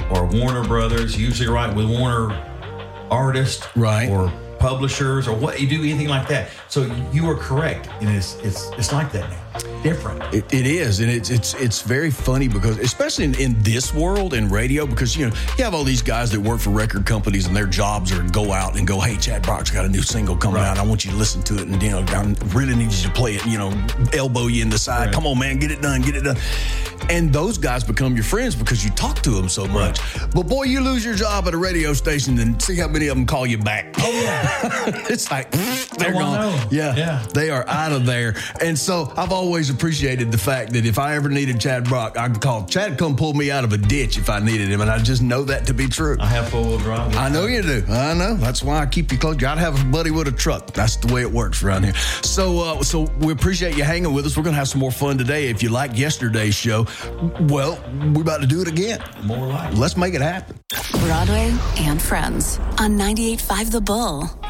or Warner Brothers, usually right with Warner artists, right, or publishers, or what you do, anything like that. So you are correct, and it's like that now. Different. It is, and it's very funny because, especially in this world, in radio, because you have all these guys that work for record companies and their jobs are to go out and go, hey, Chad Brock's got a new single coming out. I want you to listen to it, and I really need you to play it. Elbow you in the side. Right. Come on, man, get it done. And those guys become your friends because you talk to them so much. But boy, you lose your job at a radio station and see how many of them call you back. Oh yeah, it's like they're gone. Yeah, they are out of there. And so I've always appreciated the fact that if I ever needed Chad Brock, I could call Chad, come pull me out of a ditch if I needed him, and I just know that to be true. I have 4-wheel drive. I know you do. I know. That's why I keep you close. You gotta have a buddy with a truck. That's the way it works around here. So we appreciate you hanging with us. We're gonna have some more fun today. If you liked yesterday's show, well, we're about to do it again. More like. Let's make it happen. Broadway and Friends on 98.5 The Bull.